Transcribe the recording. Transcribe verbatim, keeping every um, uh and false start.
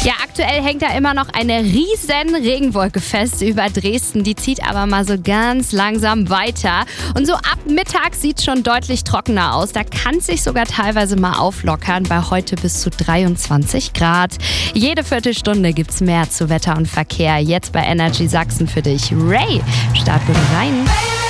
Ja, aktuell hängt da immer noch eine riesen Regenwolke fest über Dresden. Die zieht aber mal so ganz langsam weiter. Und so ab Mittag sieht es schon deutlich trockener aus. Da kann es sich sogar teilweise mal auflockern, bei heute bis zu dreiundzwanzig Grad. Jede Viertelstunde gibt es mehr zu Wetter und Verkehr. Jetzt bei Energy Sachsen für dich. Ray, start gut rein.